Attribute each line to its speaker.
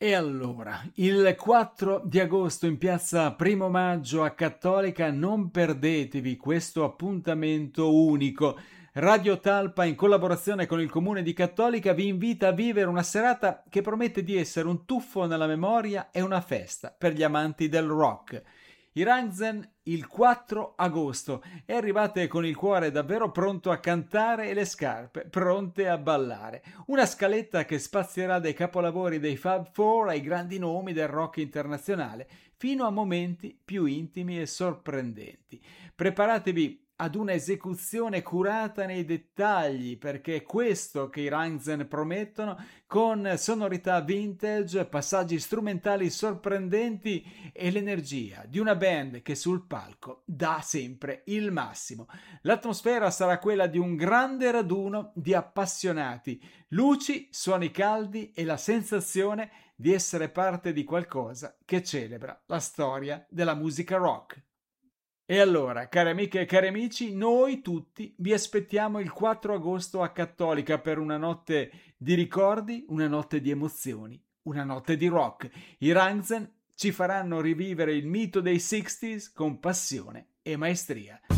Speaker 1: E allora, il 4 di agosto in piazza Primo Maggio a Cattolica, non perdetevi questo appuntamento unico. Radio Talpa, in collaborazione con il Comune di Cattolica, vi invita a vivere una serata che promette di essere un tuffo nella memoria e una festa per gli amanti del rock. I Rangzen il 4 agosto e arrivate con il cuore davvero pronto a cantare e le scarpe pronte a ballare. Una scaletta che spazierà dai capolavori dei Fab Four ai grandi nomi del rock internazionale, fino a momenti più intimi e sorprendenti. Preparatevi ad una esecuzione curata nei dettagli, perché è questo che i Rangzen promettono, con sonorità vintage, passaggi strumentali sorprendenti e l'energia di una band che sul palco dà sempre il massimo. L'atmosfera sarà quella di un grande raduno di appassionati, luci, suoni caldi e la sensazione di essere parte di qualcosa che celebra la storia della musica rock. E allora, cari amiche e cari amici, noi tutti vi aspettiamo il 4 agosto a Cattolica per una notte di ricordi, una notte di emozioni, una notte di rock. I Rangzen ci faranno rivivere il mito dei 60s con passione e maestria.